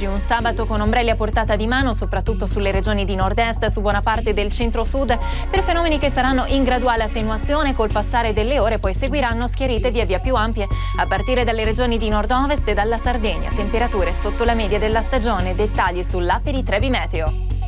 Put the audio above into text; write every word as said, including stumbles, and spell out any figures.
oggi un sabato con ombrelli a portata di mano, soprattutto sulle regioni di nord-est e su buona parte del centro-sud, per fenomeni che saranno in graduale attenuazione col passare delle ore, poi seguiranno schiarite via via più ampie a partire dalle regioni di nord-ovest e dalla Sardegna. Temperature sotto la media della stagione. Dettagli sull'app di Trebi Meteo.